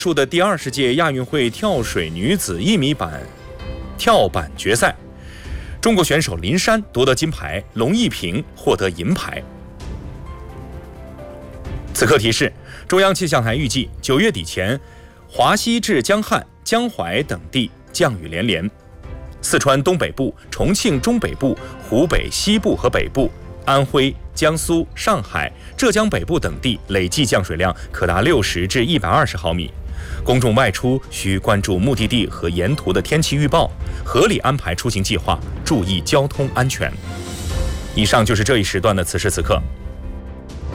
述的第20届亚运会跳水女子1米板跳板决赛，中国选手林珊夺得金牌，龙一平获得银牌。此刻提示：中央气象台预计9月底前，华西至江汉、江淮等地降雨连连，四川东北部、重庆中北部、湖北西部和北部、安徽、江苏、上海、浙江北部等地累计降水量可达60至120毫米。公众外出需关注目的地和沿途的天气预报，合理安排出行计划，注意交通安全。以上就是这一时段的此时此刻。